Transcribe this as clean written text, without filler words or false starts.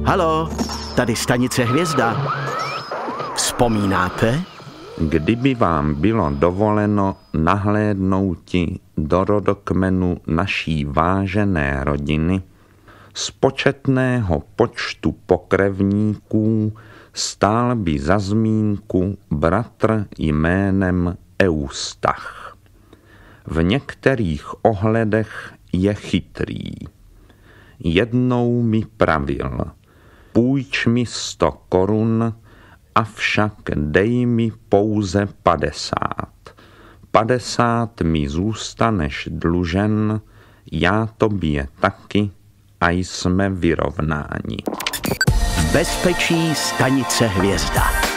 Halo, tady stanice Hvězda. Vzpomínáte? Kdyby vám bylo dovoleno nahlédnouti do rodokmenu naší vážené rodiny, z početného počtu pokrevníků stál by za zmínku bratr jménem Eustach. V některých ohledech je chytrý. Jednou mi pravil: půjč mi 100 korun, avšak dej mi pouze 50. 50 mi zůstaneš dlužen, já tobě taky, a jsme vyrovnáni. V bezpečí stanice Hvězda.